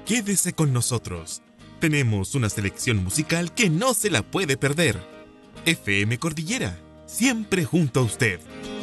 Quédese con nosotros. Tenemos una selección musical que no se la puede perder. FM Cordillera, siempre junto a usted.